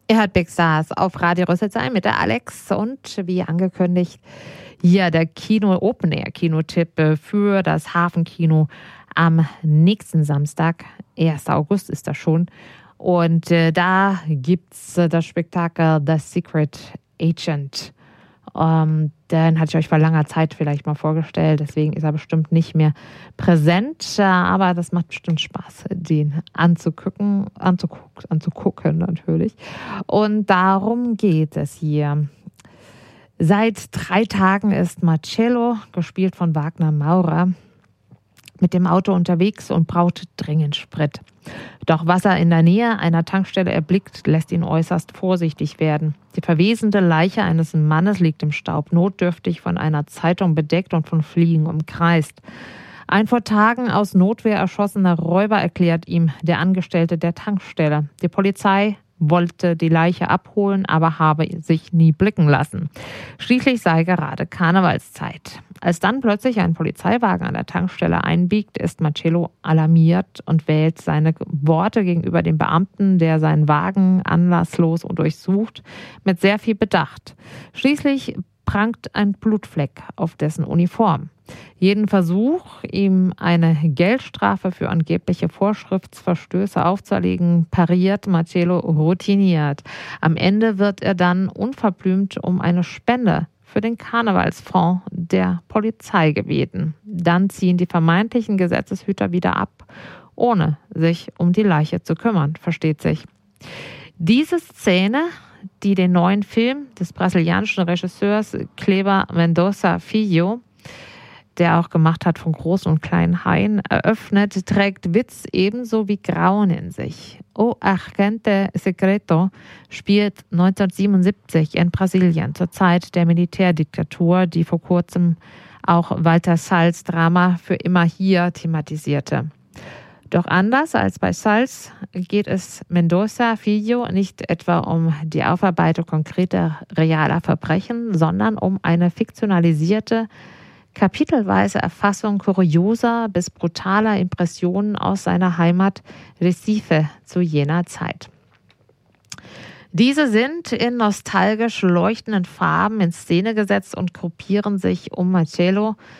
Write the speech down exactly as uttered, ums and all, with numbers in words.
Ihr hört Big Stars auf Radio Rüsselsheim mit der Alex und wie angekündigt, hier der Kino Open Air Kinotipp für das Hafenkino am nächsten Samstag, ersten August ist das schon. Und äh, da gibt's äh, das Spektakel The Secret Agent. Ähm, den hatte ich euch vor langer Zeit vielleicht mal vorgestellt, deswegen ist er bestimmt nicht mehr präsent, äh, aber das macht bestimmt Spaß, den anzugucken, anzugucken, anzugucken natürlich. Und darum geht es hier. Seit drei Tagen ist Marcello, gespielt von Wagner Maurer, mit dem Auto unterwegs und braucht dringend Sprit. Doch was er in der Nähe einer Tankstelle erblickt, lässt ihn äußerst vorsichtig werden. Die verwesende Leiche eines Mannes liegt im Staub, notdürftig von einer Zeitung bedeckt und von Fliegen umkreist. Ein vor Tagen aus Notwehr erschossener Räuber erklärt ihm der Angestellte der Tankstelle. Die Polizei wollte die Leiche abholen, aber habe sich nie blicken lassen. Schließlich sei gerade Karnevalszeit. Als dann plötzlich ein Polizeiwagen an der Tankstelle einbiegt, ist Marcello alarmiert und wählt seine Worte gegenüber dem Beamten, der seinen Wagen anlasslos und durchsucht, mit sehr viel Bedacht. Schließlich prangt ein Blutfleck auf dessen Uniform. Jeden Versuch, ihm eine Geldstrafe für angebliche Vorschriftsverstöße aufzuerlegen, pariert Marcello routiniert. Am Ende wird er dann unverblümt um eine Spende für den Karnevalsfonds der Polizei gebeten. Dann ziehen die vermeintlichen Gesetzeshüter wieder ab, ohne sich um die Leiche zu kümmern, versteht sich. Diese Szene, die den neuen Film des brasilianischen Regisseurs Kleber Mendonça Filho, der auch gemacht hat von großen und kleinen Haien, eröffnet, trägt Witz ebenso wie Grauen in sich. O Agente Secreto spielt neunzehnhundertsiebenundsiebzig in Brasilien zur Zeit der Militärdiktatur, die vor kurzem auch Walter Salles Drama Für immer hier thematisierte. Doch anders als bei Salles geht es Mendonça Filho nicht etwa um die Aufarbeitung konkreter realer Verbrechen, sondern um eine fiktionalisierte, kapitelweise Erfassung kurioser bis brutaler Impressionen aus seiner Heimat Recife zu jener Zeit. Diese sind in nostalgisch leuchtenden Farben in Szene gesetzt und gruppieren sich um Marcello,